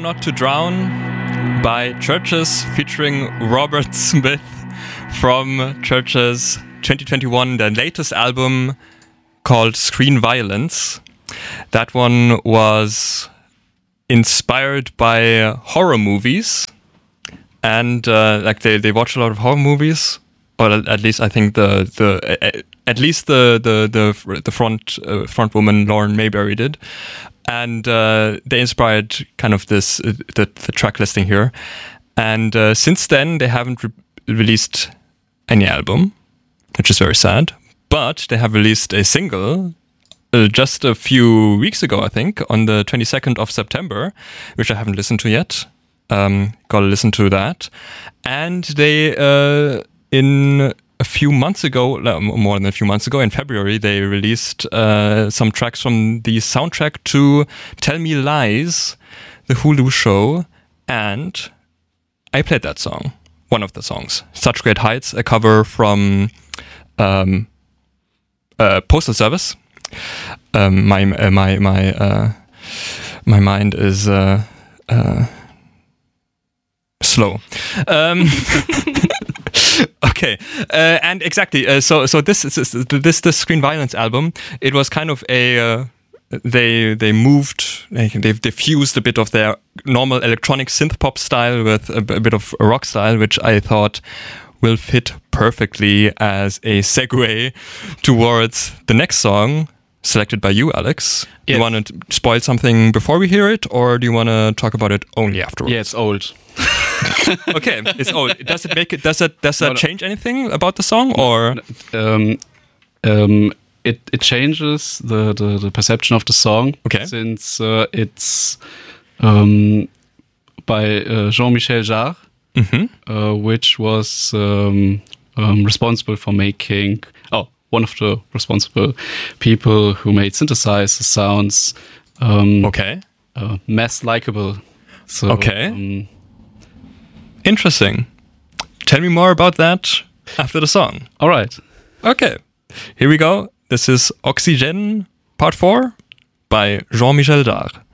Not to Drown by Churches featuring Robert Smith from Churches 2021, their latest album called Screen Violence. That one was inspired by horror movies, and they watch a lot of horror movies, or at least I think the front woman Lauren Mayberry did. And they inspired kind of this the track listing here, and since then they haven't released any album, which is very sad. But they have released a single just a few weeks ago, I think, on the 22nd of September, which I haven't listened to yet. Gotta listen to that. And they a few months ago, more than a few months ago, in February, they released some tracks from the soundtrack to Tell Me Lies, the Hulu show, and I played that song, one of the songs, Such Great Heights, a cover from Postal Service. My mind is slow. Okay, and exactly. So this Screen Violence album, it was kind of a they fused a bit of their normal electronic synth pop style with a bit of rock style, which I thought will fit perfectly as a segue towards the next song selected by you, Alex. Yes. You want to spoil something before we hear it, or do you want to talk about it only afterwards? Yeah, it's old. Okay, it's old. Does it make it? Does that change anything about the song, or? It changes the perception of the song. Okay. Since it's by Jean-Michel Jarre, which was responsible for making one of the responsible people who made synthesizer sounds. Mass likable. So, okay. Interesting. Tell me more about that after the song. All right. Okay. Here we go. This is Oxygen Part 4 by Jean-Michel Jarre.